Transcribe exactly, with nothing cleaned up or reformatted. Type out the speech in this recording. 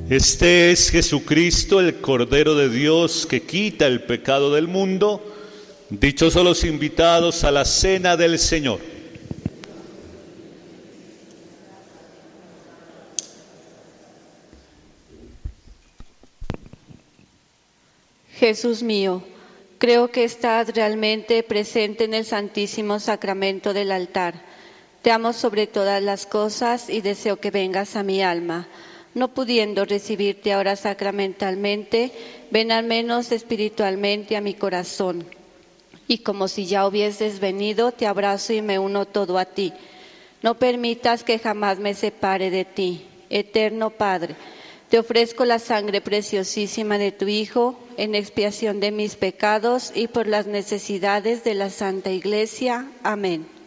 Este es Jesucristo, el Cordero de Dios, que quita el pecado del mundo. Dichosos los invitados a la cena del Señor. Jesús mío, creo que estás realmente presente en el Santísimo Sacramento del altar. Te amo sobre todas las cosas y deseo que vengas a mi alma. No pudiendo recibirte ahora sacramentalmente, ven al menos espiritualmente a mi corazón. Y como si ya hubieses venido, te abrazo y me uno todo a ti. No permitas que jamás me separe de ti. Eterno Padre, te ofrezco la sangre preciosísima de tu Hijo en expiación de mis pecados y por las necesidades de la Santa Iglesia. Amén.